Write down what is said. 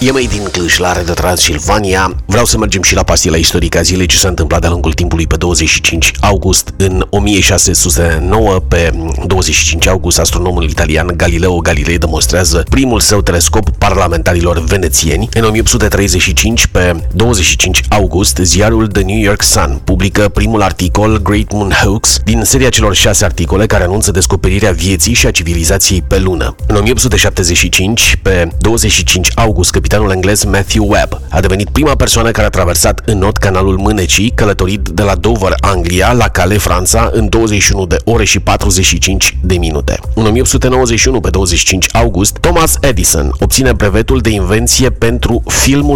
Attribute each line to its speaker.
Speaker 1: E din Cluj, la Radio Transilvania. Vreau să mergem și la pastila istorică a zilei, ce s-a întâmplat de-a lungul timpului pe 25 august. În 1609, pe 25 august, astronomul italian Galileo Galilei demonstrează primul său telescop parlamentarilor venețieni. În 1835, pe 25 august, ziarul The New York Sun publică primul articol, Great Moon Hoax, din seria celor 6 articole care anunță descoperirea vieții și a civilizației pe lună. În 1875, pe 25 august, capitanul englez Matthew Webb a devenit prima persoană care a traversat în not canalul Mânecii, călătorit de la Dover, Anglia, la Calais, Franța, în 21 de ore și 45 de minute. În 1891, pe 25 august, Thomas Edison obține brevetul de invenție pentru filmul